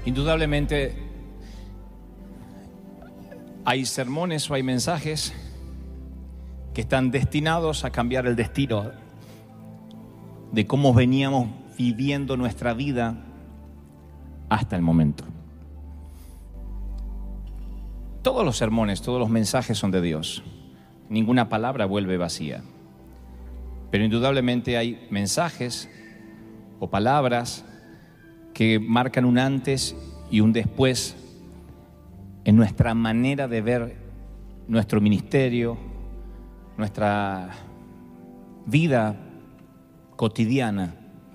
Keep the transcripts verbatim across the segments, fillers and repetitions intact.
Indudablemente hay sermones o hay mensajes que están destinados a cambiar el destino de cómo veníamos viviendo nuestra vida hasta el momento. Todos los sermones, todos los mensajes son de Dios. Ninguna palabra vuelve vacía. Pero indudablemente hay mensajes o palabras que marcan un antes y un después en nuestra manera de ver nuestro ministerio, nuestra vida cotidiana.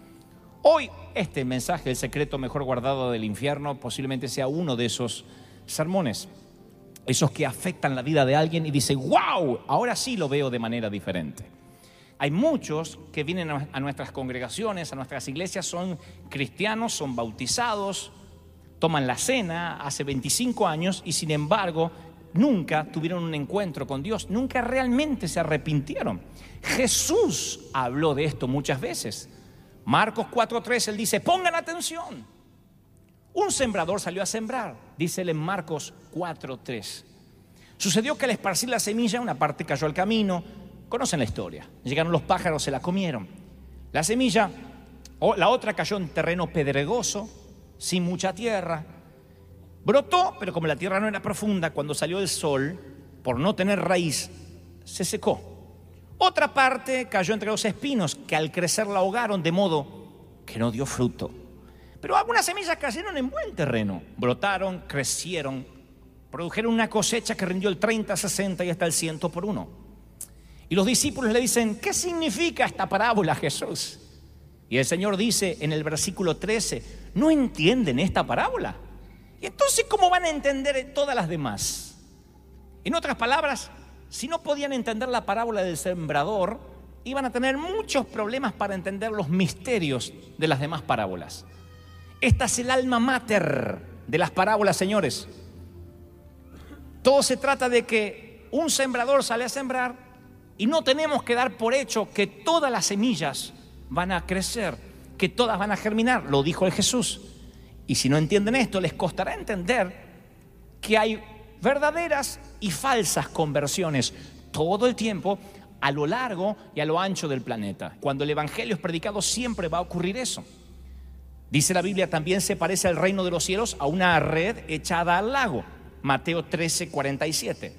Hoy este mensaje, el secreto mejor guardado del infierno, posiblemente sea uno de esos sermones, esos que afectan la vida de alguien y dice, wow, ahora sí lo veo de manera diferente. Hay muchos que vienen a nuestras congregaciones, a nuestras iglesias, son cristianos, son bautizados, toman la cena hace veinticinco años y sin embargo nunca tuvieron un encuentro con Dios, nunca realmente se arrepintieron. Jesús habló de esto muchas veces. Marcos cuatro tres, él dice, pongan atención. Un sembrador salió a sembrar, dice él en Marcos cuatro tres. Sucedió que al esparcir la semilla, una parte cayó al camino. Conocen la historia. Llegaron los pájaros, se la comieron. La semilla, o la otra cayó en terreno pedregoso, sin mucha tierra. Brotó, pero como la tierra no era profunda, cuando salió el sol, por no tener raíz, se secó. Otra parte cayó entre los espinos, que al crecer la ahogaron, de modo que no dio fruto. Pero algunas semillas cayeron en buen terreno. Brotaron, crecieron, produjeron una cosecha que rindió el treinta, sesenta y hasta el cien por uno. Y los discípulos le dicen, ¿qué significa esta parábola, Jesús? Y el Señor dice en el versículo trece, ¿no entienden esta parábola? Y entonces, ¿cómo van a entender todas las demás? En otras palabras, si no podían entender la parábola del sembrador, iban a tener muchos problemas para entender los misterios de las demás parábolas. Esta es el alma mater de las parábolas, señores. Todo se trata de que un sembrador sale a sembrar y no tenemos que dar por hecho que todas las semillas van a crecer, que todas van a germinar, lo dijo el Jesús. Y si no entienden esto, les costará entender que hay verdaderas y falsas conversiones todo el tiempo a lo largo y a lo ancho del planeta. Cuando el evangelio es predicado siempre va a ocurrir eso. Dice la Biblia, también se parece al reino de los cielos a una red echada al lago. Mateo trece, cuarenta y siete.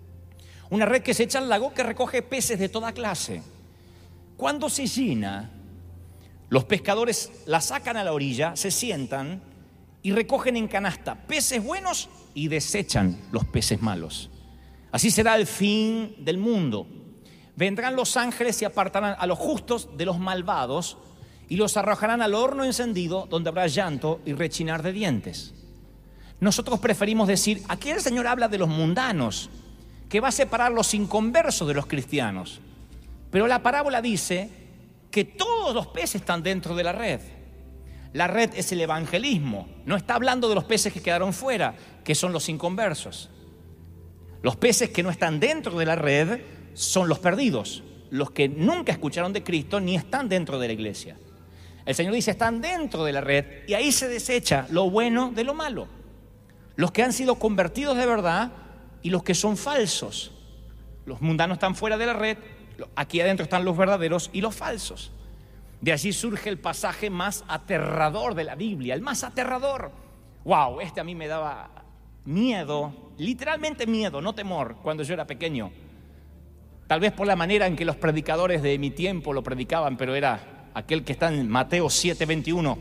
Una red que se echa al lago que recoge peces de toda clase. Cuando se llena, los pescadores la sacan a la orilla, se sientan y recogen en canasta peces buenos y desechan los peces malos. Así será el fin del mundo. Vendrán los ángeles y apartarán a los justos de los malvados y los arrojarán al horno encendido, donde habrá llanto y rechinar de dientes. Nosotros preferimos decir, aquí el Señor habla de los mundanos, que va a separar los inconversos de los cristianos. Pero la parábola dice que todos los peces están dentro de la red. La red es el evangelismo. No está hablando de los peces que quedaron fuera, que son los inconversos. Los peces que no están dentro de la red son los perdidos, los que nunca escucharon de Cristo ni están dentro de la iglesia. El Señor dice, están dentro de la red y ahí se desecha lo bueno de lo malo. Los que han sido convertidos de verdad y los que son falsos. Los mundanos están fuera de la red, aquí adentro están los verdaderos y los falsos. De allí surge el pasaje más aterrador de la Biblia, el más aterrador. Wow, este a mí me daba miedo, literalmente miedo, no temor, cuando yo era pequeño. Tal vez por la manera en que los predicadores de mi tiempo lo predicaban, pero era aquel que está en Mateo siete, veintiuno.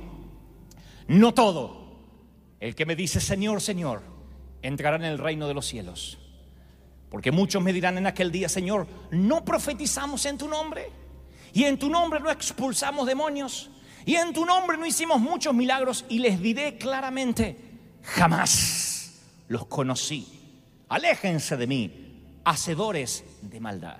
No todo el que me dice Señor, Señor, entrará en el reino de los cielos. Porque muchos me dirán en aquel día, Señor, ¿no profetizamos en tu nombre? Y en tu nombre no expulsamos demonios. Y en tu nombre no hicimos muchos milagros. Y les diré claramente, jamás los conocí. Aléjense de mí, hacedores de maldad.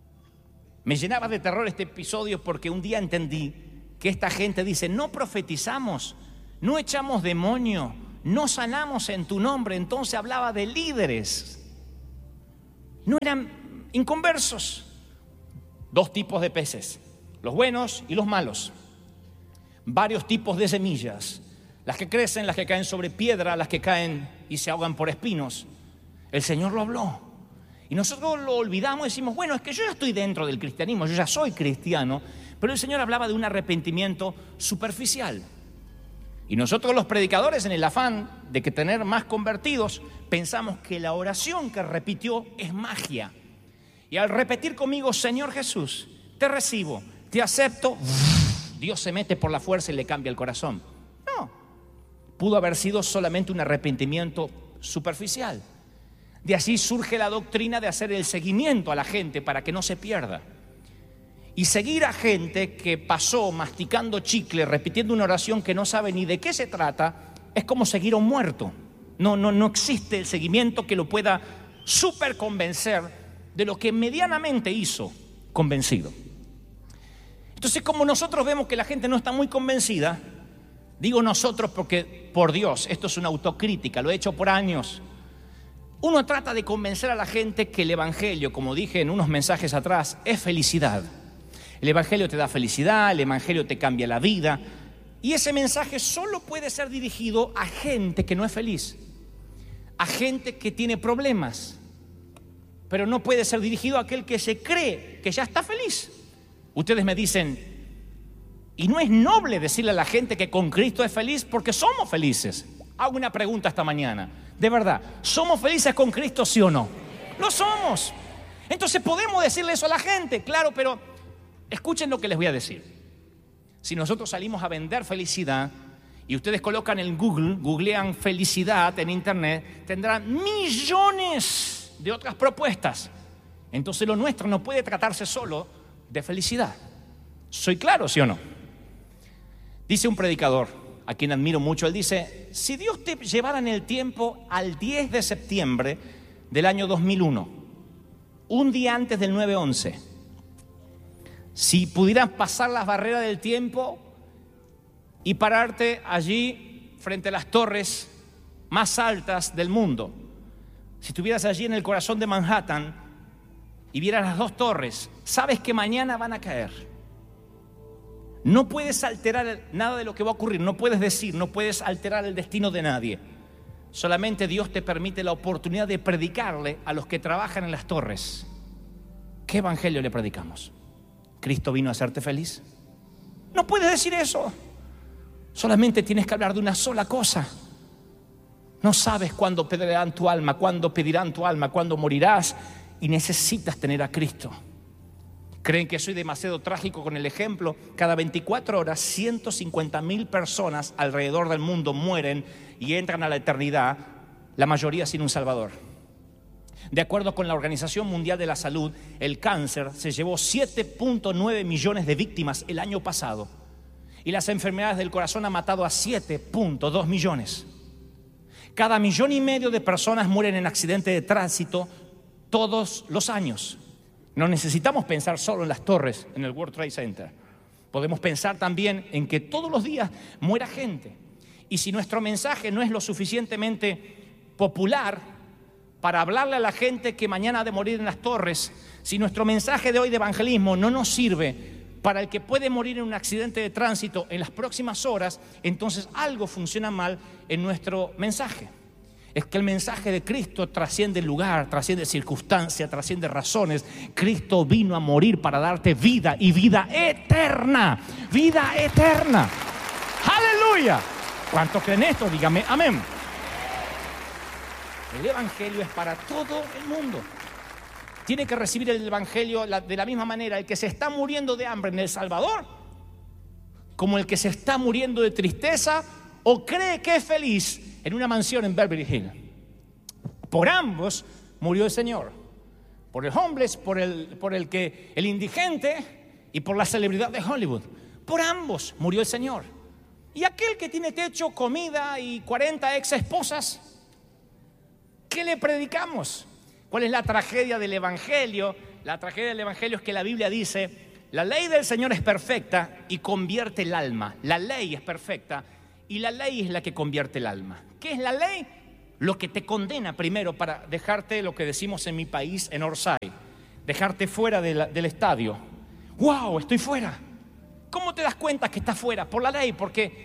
Me llenaba de terror este episodio porque un día entendí que esta gente dice, no profetizamos, no echamos demonios, no sanamos en tu nombre. Entonces hablaba de líderes. No eran inconversos. Dos tipos de peces, los buenos y los malos. Varios tipos de semillas. las que crecen, las que caen sobre piedra, las que caen y se ahogan por espinos. El Señor lo habló. Y nosotros lo olvidamos y decimos, bueno, es que yo ya estoy dentro del cristianismo, yo ya soy cristiano. Pero el Señor hablaba de un arrepentimiento superficial. Y nosotros los predicadores, en el afán de que tener más convertidos, pensamos que la oración que repitió es magia. Y al repetir conmigo, Señor Jesús, te recibo, te acepto, Dios se mete por la fuerza y le cambia el corazón. No, pudo haber sido solamente un arrepentimiento superficial. De allí surge la doctrina de hacer el seguimiento a la gente para que no se pierda. Y seguir a gente que pasó masticando chicle, repitiendo una oración que no sabe ni de qué se trata, es como seguir a un muerto. No, no, no existe el seguimiento que lo pueda súper convencer de lo que medianamente hizo convencido. Entonces, como nosotros vemos que la gente no está muy convencida, digo nosotros porque, por Dios, esto es una autocrítica, lo he hecho por años. Uno trata de convencer a la gente que el Evangelio, como dije en unos mensajes atrás, es felicidad. El Evangelio te da felicidad, el Evangelio te cambia la vida. Y ese mensaje solo puede ser dirigido a gente que no es feliz, a gente que tiene problemas. Pero no puede ser dirigido a aquel que se cree que ya está feliz. Ustedes me dicen, y no es noble decirle a la gente que con Cristo es feliz porque somos felices. Hago una pregunta esta mañana. De verdad, ¿somos felices con Cristo, sí o no? Lo somos. Entonces podemos decirle eso a la gente, claro, pero escuchen lo que les voy a decir. Si nosotros salimos a vender felicidad y ustedes colocan en Google, googlean felicidad en internet, tendrán millones de otras propuestas. Entonces lo nuestro no puede tratarse solo de felicidad. ¿Soy claro, sí o no? Dice un predicador, a quien admiro mucho, él dice, si Dios te llevara en el tiempo al diez de septiembre del año dos mil uno, un día antes del nueve once, si pudieras pasar las barreras del tiempo y pararte allí frente a las torres más altas del mundo, si estuvieras allí en el corazón de Manhattan y vieras las dos torres, sabes que mañana van a caer. No puedes alterar nada de lo que va a ocurrir, no puedes decir, no puedes alterar el destino de nadie. Solamente Dios te permite la oportunidad de predicarle a los que trabajan en las torres. ¿Qué evangelio le predicamos? ¿Cristo vino a hacerte feliz? No puedes decir eso. Solamente tienes que hablar de una sola cosa. No sabes cuándo pedirán tu alma, cuándo pedirán tu alma, cuándo morirás, y necesitas tener a Cristo. ¿Creen que soy demasiado trágico con el ejemplo? Cada veinticuatro horas, ciento cincuenta mil personas alrededor del mundo mueren y entran a la eternidad, la mayoría sin un Salvador. De acuerdo con la Organización Mundial de la Salud, el cáncer se llevó siete punto nueve millones de víctimas el año pasado. Y las enfermedades del corazón han matado a siete punto dos millones. Cada millón y medio de personas mueren en accidentes de tránsito todos los años. No necesitamos pensar solo en las torres, en el World Trade Center. Podemos pensar también en que todos los días muera gente. Y si nuestro mensaje no es lo suficientemente popular para hablarle a la gente que mañana ha de morir en las torres, si nuestro mensaje de hoy de evangelismo no nos sirve para el que puede morir en un accidente de tránsito en las próximas horas, entonces algo funciona mal en nuestro mensaje. Es que el mensaje de Cristo trasciende lugar, trasciende circunstancia, trasciende razones. Cristo vino a morir para darte vida y vida eterna. Vida eterna. ¡Aleluya! ¿Cuántos creen esto? Dígame amén. El evangelio es para todo el mundo. Tiene que recibir el evangelio de la misma manera el que se está muriendo de hambre en El Salvador, como el que se está muriendo de tristeza o cree que es feliz en una mansión en Beverly Hills. Por ambos murió el Señor. Por el homeless, por el, por el que el indigente y por la celebridad de Hollywood. Por ambos murió el Señor. Y aquel que tiene techo, comida y cuarenta ex esposas, ¿qué le predicamos? ¿Cuál es la tragedia del evangelio? La tragedia del evangelio es que la Biblia dice: la ley del Señor es perfecta y convierte el alma. La ley es perfecta y la ley es la que convierte el alma. ¿Qué es la ley? Lo que te condena primero para dejarte, lo que decimos en mi país, en Orsay, dejarte fuera de la, del estadio. ¡Wow! Estoy fuera. ¿Cómo te das cuenta que estás fuera? Por la ley, porque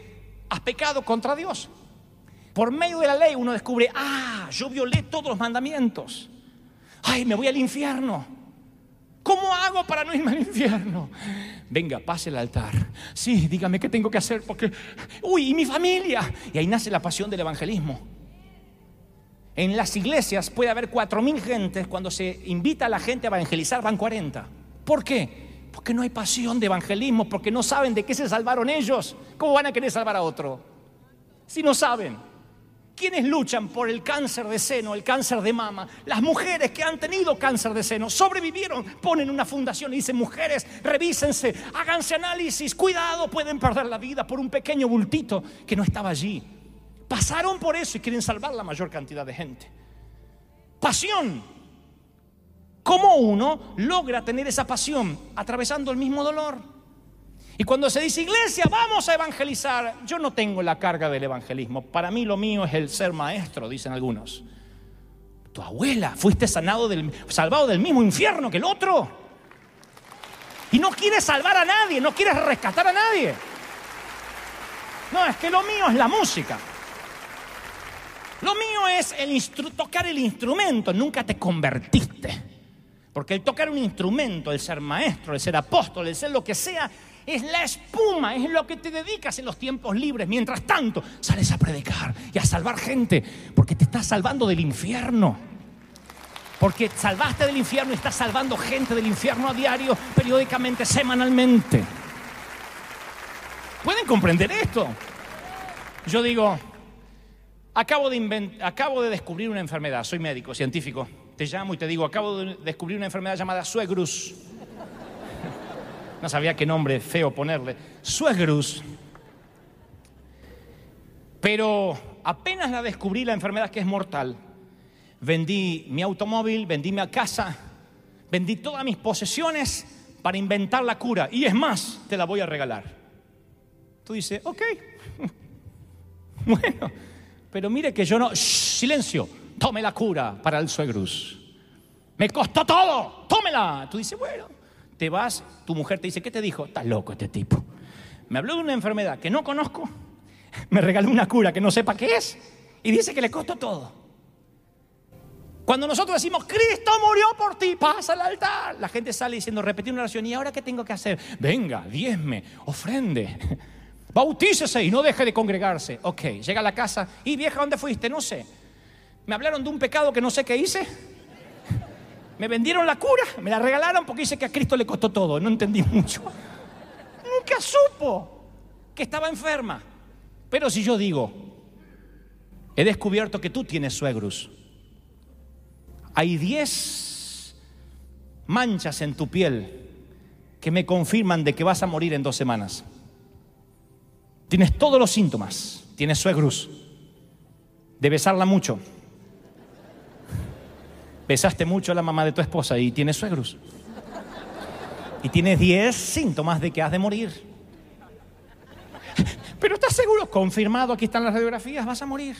has pecado contra Dios. Por medio de la ley uno descubre, ah, yo violé todos los mandamientos. Ay, me voy al infierno. ¿Cómo hago para no irme al infierno? Venga, pase al altar. Sí, dígame qué tengo que hacer porque... Uy, ¿y mi familia? Y ahí nace la pasión del evangelismo. En las iglesias puede haber cuatro mil gentes. Cuando se invita a la gente a evangelizar van cuarenta. ¿Por qué? Porque no hay pasión de evangelismo, porque no saben de qué se salvaron ellos. ¿Cómo van a querer salvar a otro si no saben? ¿Quiénes luchan por el cáncer de seno, el cáncer de mama? Las mujeres que han tenido cáncer de seno sobrevivieron, ponen una fundación y dicen: mujeres, revísense, háganse análisis, cuidado, pueden perder la vida por un pequeño bultito que no estaba allí. Pasaron por eso y quieren salvar la mayor cantidad de gente. Pasión. ¿Cómo uno logra tener esa pasión? Atravesando el mismo dolor. Y cuando se dice: iglesia, vamos a evangelizar, yo no tengo la carga del evangelismo. Para mí lo mío es el ser maestro, dicen algunos. Tu abuela, fuiste sanado del, salvado del mismo infierno que el otro. Y no quieres salvar a nadie, no quieres rescatar a nadie. No, es que lo mío es la música. Lo mío es el instru- tocar el instrumento. Nunca te convertiste. Porque el tocar un instrumento, el ser maestro, el ser apóstol, el ser lo que sea, es la espuma, es lo que te dedicas en los tiempos libres. Mientras tanto, sales a predicar y a salvar gente, porque te estás salvando del infierno. Porque salvaste del infierno y estás salvando gente del infierno a diario, periódicamente, semanalmente. ¿Pueden comprender esto? Yo digo, acabo de, invent- acabo de descubrir una enfermedad. Soy médico, científico. Te llamo y te digo, acabo de descubrir una enfermedad llamada suegrus. No sabía qué nombre feo ponerle. Suegrus. Pero apenas la descubrí, la enfermedad que es mortal, vendí mi automóvil, vendí mi casa, vendí todas mis posesiones para inventar la cura. Y es más, te la voy a regalar. Tú dices, ok. Bueno, pero mire que yo no... Shh, silencio. Tome la cura para el suegrus. Me costó todo. Tómela. Tú dices, bueno. Te vas, tu mujer te dice, ¿qué te dijo? Estás loco este tipo. Me habló de una enfermedad que no conozco, me regaló una cura que no sepa qué es y dice que le costó todo. Cuando nosotros decimos, Cristo murió por ti, pasa al altar, la gente sale diciendo, repetí una oración, ¿y ahora qué tengo que hacer? Venga, diezme, ofrende, bautícese y no deje de congregarse. Ok, llega a la casa, y vieja, ¿dónde fuiste? No sé. Me hablaron de un pecado que no sé qué hice. Me vendieron la cura, me la regalaron porque dice que a Cristo le costó todo. No entendí mucho. Nunca supo que estaba enferma. Pero si yo digo, he descubierto que tú tienes suegrus. Hay diez manchas en tu piel que me confirman de que vas a morir en dos semanas. Tienes todos los síntomas. Tienes suegrus. De besarla mucho. Besaste mucho a la mamá de tu esposa y tienes suegrus. Y tienes diez síntomas de que has de morir. Pero ¿estás seguro? Confirmado, aquí están las radiografías, vas a morir.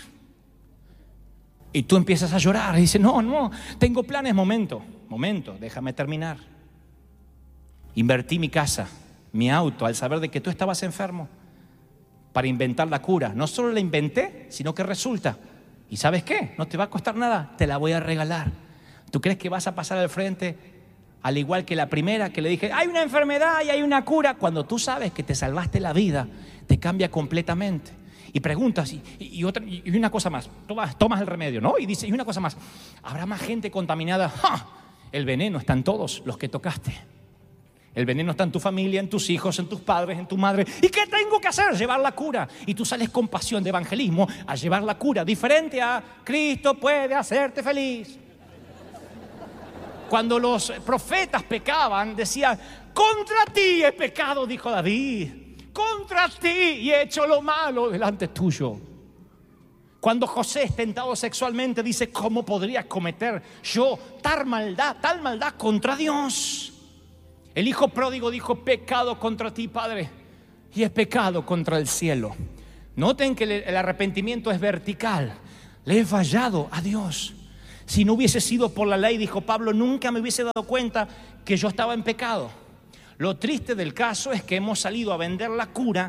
Y tú empiezas a llorar y dices, no, no, tengo planes. Momento, momento, déjame terminar. Invertí mi casa, mi auto, al saber de que tú estabas enfermo, para inventar la cura. No solo la inventé, sino que resulta. ¿Y sabes qué? No te va a costar nada, te la voy a regalar. ¿Tú crees que vas a pasar al frente al igual que la primera que le dije, hay una enfermedad y hay una cura? Cuando tú sabes que te salvaste la vida, te cambia completamente. Y preguntas, y, y, otra, y una cosa más, tomas, tomas el remedio, ¿no? Y dice, y una cosa más, ¿habrá más gente contaminada? ¡Ja! El veneno está en todos los que tocaste. El veneno está en tu familia, en tus hijos, en tus padres, en tu madre. ¿Y qué tengo que hacer? Llevar la cura. Y tú sales con pasión de evangelismo a llevar la cura, diferente a Cristo puede hacerte feliz. Cuando los profetas pecaban, decían, contra ti he pecado, dijo David. Contra ti y he hecho lo malo delante tuyo. Cuando José es tentado sexualmente, dice, ¿cómo podría cometer yo tal maldad, tal maldad contra Dios? El hijo pródigo dijo, pecado contra ti, Padre, y he pecado contra el cielo. Noten que el arrepentimiento es vertical. Le he fallado a Dios. Si no hubiese sido por la ley, dijo Pablo, nunca me hubiese dado cuenta que yo estaba en pecado. Lo triste del caso es que hemos salido a vender la cura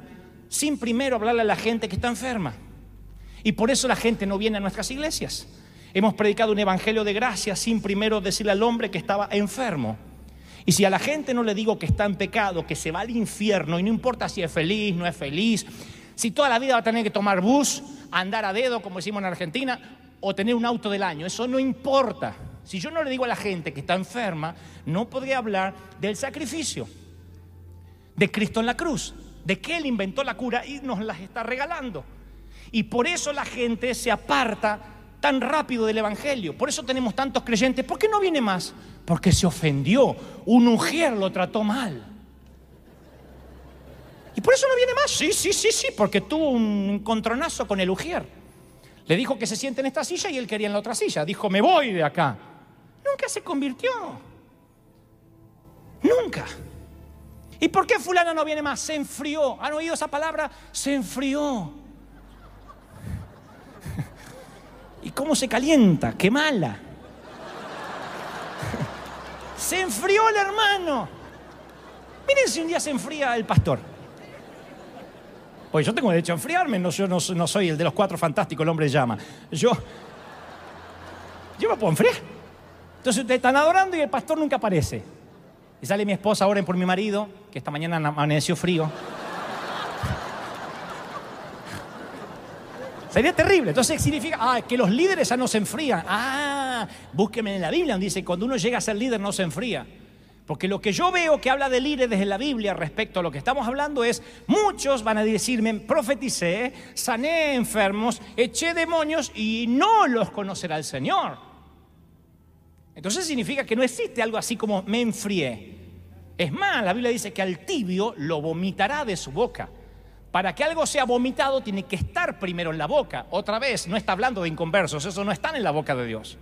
sin primero hablarle a la gente que está enferma. Y por eso la gente no viene a nuestras iglesias. Hemos predicado un evangelio de gracia sin primero decirle al hombre que estaba enfermo. Y si a la gente no le digo que está en pecado, que se va al infierno, y no importa si es feliz, no es feliz, si toda la vida va a tener que tomar bus, andar a dedo, como decimos en Argentina, o tener un auto del año, eso no importa. Si yo no le digo a la gente que está enferma, no podré hablar del sacrificio de Cristo en la cruz, de que Él inventó la cura y nos las está regalando. Y por eso la gente se aparta tan rápido del evangelio. Por eso tenemos tantos creyentes. ¿Por qué no viene más? Porque se ofendió. Un ujier lo trató mal. ¿Y por eso no viene más? Sí, sí, sí, sí, porque tuvo un encontronazo con el ujier. Le dijo que se siente en esta silla y él quería en la otra silla. Dijo, me voy de acá. Nunca se convirtió. Nunca. ¿Y por qué fulano no viene más? Se enfrió. ¿Han oído esa palabra? Se enfrió. ¿Y cómo se calienta? ¡Qué mala! Se enfrió el hermano. Miren si un día se enfría el pastor. Pues yo tengo derecho a enfriarme. No, yo no, no soy el de los cuatro fantásticos, el hombre llama. Yo, yo me puedo enfriar. Entonces ustedes están adorando y el pastor nunca aparece. Y sale mi esposa, oren por mi marido, que esta mañana amaneció frío. Sería terrible. Entonces significa ah, que los líderes ya no se enfrían. Ah, búsquenme en la Biblia donde dice cuando uno llega a ser líder no se enfría. Porque lo que yo veo que habla de líderes en la Biblia respecto a lo que estamos hablando es, muchos van a decirme, profeticé, sané enfermos, eché demonios y no los conocerá el Señor. Entonces significa que no existe algo así como me enfrié. Es más, la Biblia dice que al tibio lo vomitará de su boca. Para que algo sea vomitado tiene que estar primero en la boca. Otra vez, no está hablando de inconversos, eso no está en la boca de Dios.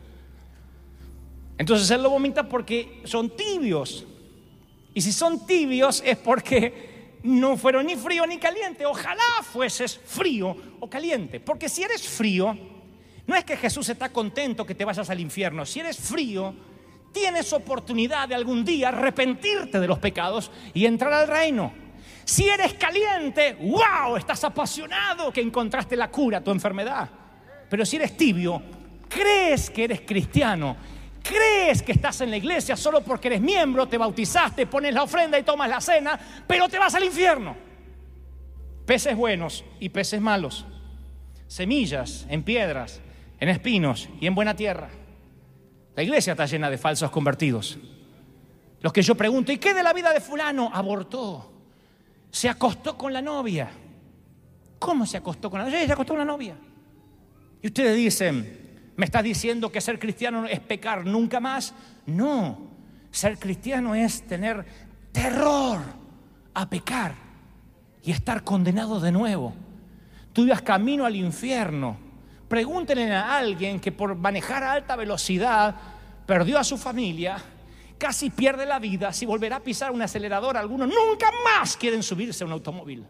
Entonces Él lo vomita porque son tibios. Y si son tibios es porque no fueron ni frío ni caliente. Ojalá fueses frío o caliente. Porque si eres frío, no es que Jesús está contento que te vayas al infierno. Si eres frío, tienes oportunidad de algún día arrepentirte de los pecados y entrar al reino. Si eres caliente, wow, estás apasionado que encontraste la cura a tu enfermedad. Pero si eres tibio, crees que eres cristiano, crees que estás en la iglesia solo porque eres miembro, te bautizaste, pones la ofrenda y tomas la cena, pero te vas al infierno. Peces buenos y peces malos, semillas en piedras, en espinos y en buena tierra. La iglesia está llena de falsos convertidos. Los que yo pregunto, ¿y qué de la vida de fulano? Abortó. Se acostó con la novia. ¿Cómo se acostó con la novia? Se acostó con la novia. Y ustedes dicen, ¿me estás diciendo que ser cristiano es pecar nunca más? No, ser cristiano es tener terror a pecar y estar condenado de nuevo. Tú ibas camino al infierno. Pregúntenle a alguien que por manejar a alta velocidad perdió a su familia, casi pierde la vida. Si volverá a pisar un acelerador, algunos nunca más quieren subirse a un automóvil.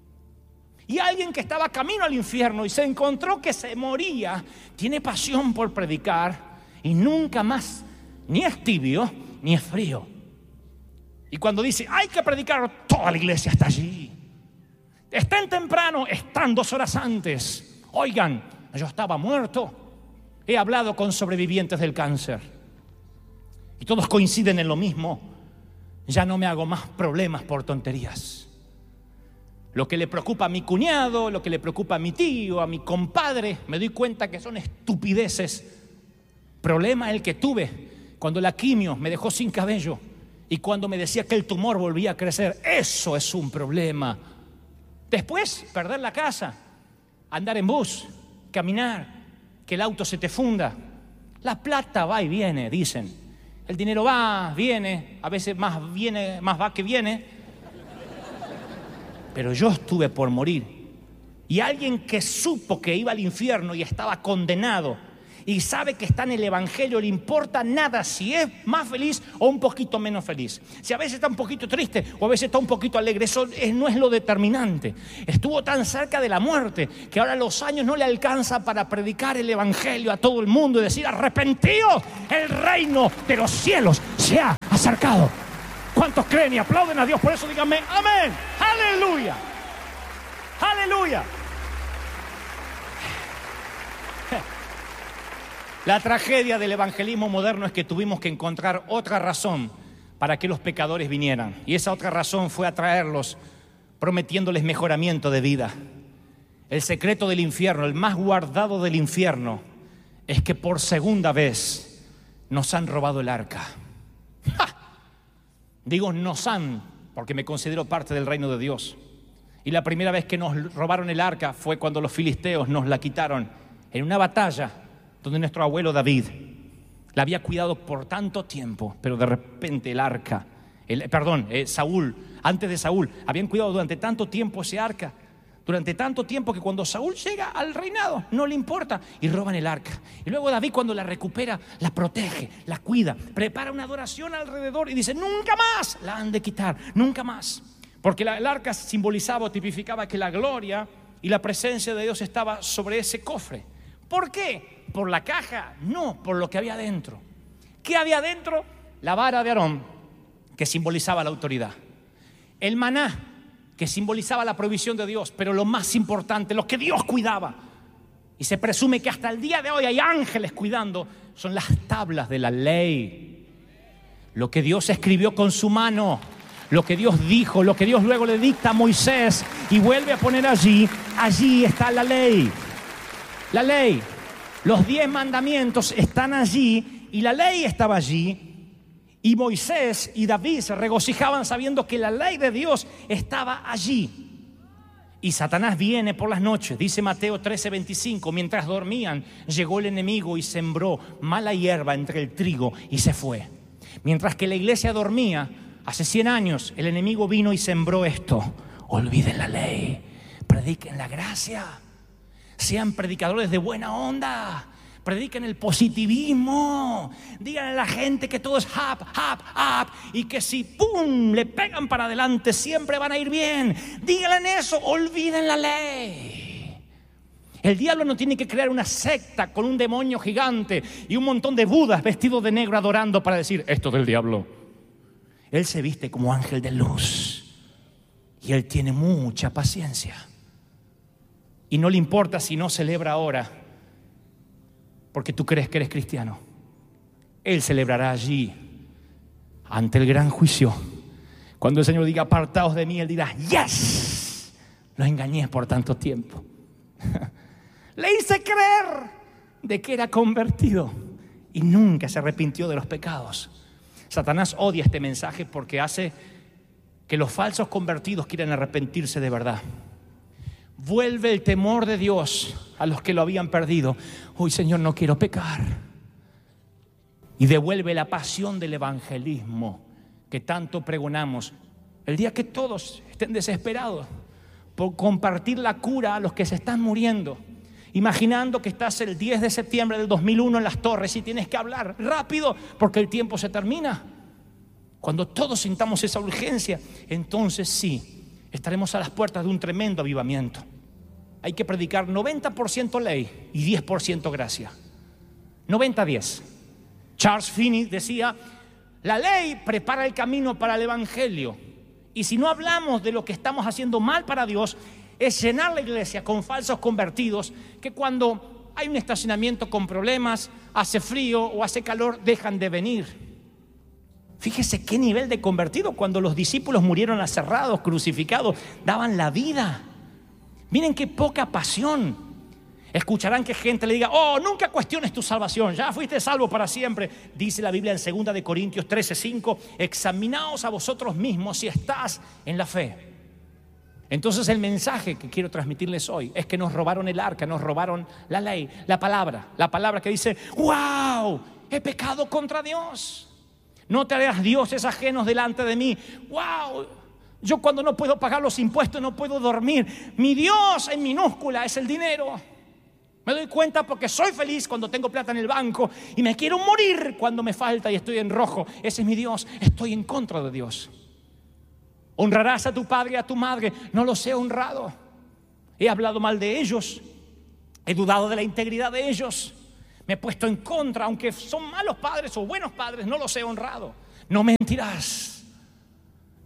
Y alguien que estaba camino al infierno y se encontró que se moría, tiene pasión por predicar y nunca más ni es tibio ni es frío. Y cuando dice hay que predicar, toda la iglesia está allí. Estén temprano, están dos horas antes. Oigan, yo estaba muerto. He hablado con sobrevivientes del cáncer y todos coinciden en lo mismo. Ya no me hago más problemas por tonterías. Lo que le preocupa a mi cuñado, lo que le preocupa a mi tío, a mi compadre, me doy cuenta que son estupideces. Problema el que tuve cuando la quimio me dejó sin cabello y cuando me decía que el tumor volvía a crecer. Eso es un problema. Después, perder la casa, andar en bus, caminar, que el auto se te funda. La plata va y viene, dicen. El dinero va, viene, a veces más viene, más va que viene. Pero yo estuve por morir. Y alguien que supo que iba al infierno y estaba condenado y sabe que está en el evangelio, le importa nada si es más feliz o un poquito menos feliz. Si a veces está un poquito triste o a veces está un poquito alegre, eso no es lo determinante. Estuvo tan cerca de la muerte que ahora los años no le alcanza para predicar el evangelio a todo el mundo y decir arrepentíos, el reino de los cielos se ha acercado. ¿Cuántos creen y aplauden a Dios por eso? Díganme amén, aleluya, Aleluya. La tragedia del evangelismo moderno es que tuvimos que encontrar otra razón para que los pecadores vinieran. Y esa otra razón fue atraerlos prometiéndoles mejoramiento de vida. El secreto del infierno, el más guardado del infierno, es que por segunda vez nos han robado el arca. ¡Ja! Digo nos han, porque me considero parte del reino de Dios. Y la primera vez que nos robaron el arca fue cuando los filisteos nos la quitaron en una batalla donde nuestro abuelo David la había cuidado por tanto tiempo, pero de repente el arca, el, perdón, eh, Saúl, antes de Saúl, habían cuidado durante tanto tiempo ese arca, durante tanto tiempo que cuando Saúl llega al reinado no le importa y roban el arca. Y luego David, cuando la recupera, la protege, la cuida, prepara una adoración alrededor y dice: nunca más la han de quitar, nunca más. Porque la, el arca simbolizaba o tipificaba que la gloria y la presencia de Dios estaba sobre ese cofre. ¿Por qué? ¿Por la caja? No, por lo que había dentro. ¿Qué había dentro? La vara de Aarón, que simbolizaba la autoridad. El maná, que simbolizaba la provisión de Dios. Pero lo más importante, lo que Dios cuidaba, y se presume que hasta el día de hoy hay ángeles cuidando, son las tablas de la ley. Lo que Dios escribió con su mano, lo que Dios dijo, lo que Dios luego le dicta a Moisés y vuelve a poner allí. Allí está la ley. La ley, los diez mandamientos están allí y la ley estaba allí. Y Moisés y David se regocijaban sabiendo que la ley de Dios estaba allí. Y Satanás viene por las noches, dice Mateo trece veinticinco, mientras dormían, llegó el enemigo y sembró mala hierba entre el trigo y se fue. Mientras que la iglesia dormía, hace cien años, el enemigo vino y sembró esto: olviden la ley, prediquen la gracia. Sean predicadores de buena onda, prediquen el positivismo, digan a la gente que todo es up, up, up, y que si pum, le pegan para adelante siempre van a ir bien. Díganle eso, olviden la ley. El diablo no tiene que crear una secta con un demonio gigante y un montón de budas vestidos de negro adorando para decir: esto es del diablo. Él se viste como ángel de luz y él tiene mucha paciencia. Y no le importa si no celebra ahora, porque tú crees que eres cristiano. Él celebrará allí, ante el gran juicio. Cuando el Señor diga: apartaos de mí, Él dirá: yes, los engañé por tanto tiempo. Le hice creer de que era convertido y nunca se arrepintió de los pecados. Satanás odia este mensaje porque hace que los falsos convertidos quieran arrepentirse de verdad. Vuelve el temor de Dios a los que lo habían perdido. Hoy, Señor, no quiero pecar. Y devuelve la pasión del evangelismo que tanto pregonamos. El día que todos estén desesperados por compartir la cura a los que se están muriendo, imaginando que estás el diez de septiembre del dos mil uno en las torres y tienes que hablar rápido porque el tiempo se termina. Cuando todos sintamos esa urgencia, entonces sí, estaremos a las puertas de un tremendo avivamiento. Hay que predicar noventa por ciento ley y diez por ciento gracia. noventa a diez. Charles Finney decía: la ley prepara el camino para el evangelio. Y si no hablamos de lo que estamos haciendo mal para Dios, es llenar la iglesia con falsos convertidos que cuando hay un estacionamiento con problemas, hace frío o hace calor, dejan de venir. Fíjese qué nivel de convertido. Cuando los discípulos murieron aserrados, crucificados, daban la vida. Miren qué poca pasión. Escucharán que gente le diga: oh, nunca cuestiones tu salvación, ya fuiste salvo para siempre. Dice la Biblia en segunda de Corintios trece cinco: examinaos a vosotros mismos si estás en la fe. Entonces el mensaje que quiero transmitirles hoy es que nos robaron el arca, nos robaron la ley, la palabra. La palabra que dice: wow, he pecado contra Dios. No te harás dioses ajenos delante de mí. Wow, yo cuando no puedo pagar los impuestos no puedo dormir. Mi Dios en minúscula es el dinero. Me doy cuenta porque soy feliz cuando tengo plata en el banco y me quiero morir cuando me falta y estoy en rojo. Ese es mi Dios. Estoy en contra de Dios. Honrarás a tu padre y a tu madre. No los he honrado. He hablado mal de ellos. He dudado de la integridad de ellos. Me he puesto en contra, aunque son malos padres o buenos padres, no los he honrado. No mentirás.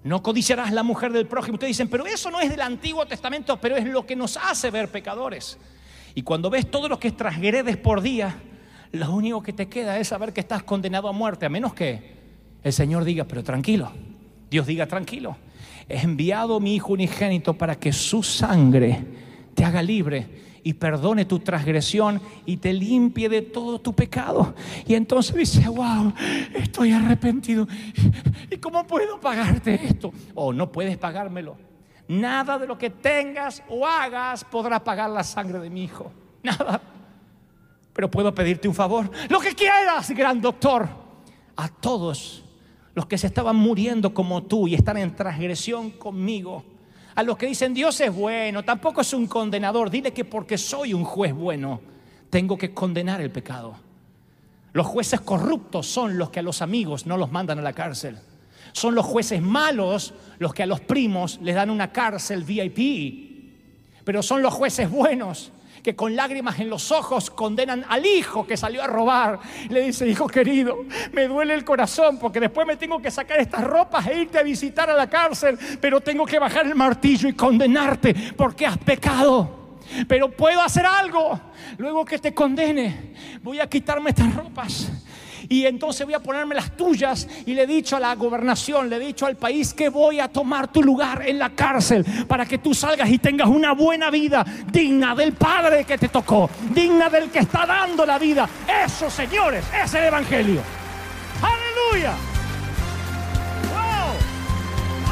No codiciarás la mujer del prójimo. Ustedes dicen, pero eso no es del Antiguo Testamento, pero es lo que nos hace ver pecadores. Y cuando ves todo lo que transgredes por día, lo único que te queda es saber que estás condenado a muerte, a menos que el Señor diga, pero tranquilo, Dios diga, tranquilo, he enviado a mi Hijo unigénito para que su sangre te haga libre y perdone tu transgresión y te limpie de todo tu pecado. Y entonces dice, wow, estoy arrepentido. ¿Y cómo puedo pagarte esto? Oh, no puedes pagármelo. Nada de lo que tengas o hagas podrá pagar la sangre de mi Hijo. Nada. Pero puedo pedirte un favor. Lo que quieras, gran doctor. A todos los que se estaban muriendo como tú y están en transgresión conmigo, a los que dicen Dios es bueno, tampoco es un condenador, dile que porque soy un juez bueno tengo que condenar el pecado. Los jueces corruptos son los que a los amigos no los mandan a la cárcel. Son los jueces malos los que a los primos les dan una cárcel V I P. Pero son los jueces buenos que con lágrimas en los ojos condenan al hijo que salió a robar. Le dice, hijo querido, me duele el corazón porque después me tengo que sacar estas ropas e irte a visitar a la cárcel, pero tengo que bajar el martillo y condenarte porque has pecado. Pero puedo hacer algo. Luego que te condene, voy a quitarme estas ropas y entonces voy a ponerme las tuyas. Y le he dicho a la gobernación, le he dicho al país que voy a tomar tu lugar en la cárcel para que tú salgas y tengas una buena vida digna del Padre que te tocó, digna del que está dando la vida. Eso, señores, es el Evangelio. ¡Aleluya!